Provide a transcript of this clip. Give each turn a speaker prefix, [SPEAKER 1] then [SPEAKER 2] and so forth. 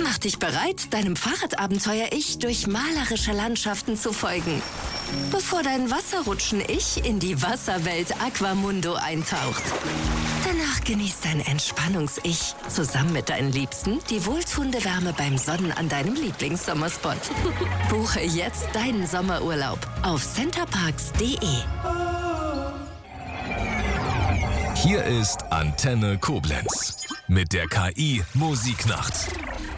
[SPEAKER 1] Mach dich bereit, deinem Fahrradabenteuer-Ich durch malerische Landschaften zu folgen, bevor dein Wasserrutschen-Ich in die Wasserwelt Aquamundo eintaucht. Danach genießt dein Entspannungs-Ich zusammen mit deinen Liebsten die wohltuende Wärme beim Sonnen an deinem Lieblingssommerspot. Buche jetzt deinen Sommerurlaub auf centerparks.de.
[SPEAKER 2] Hier ist Antenne Koblenz mit der KI Musiknacht.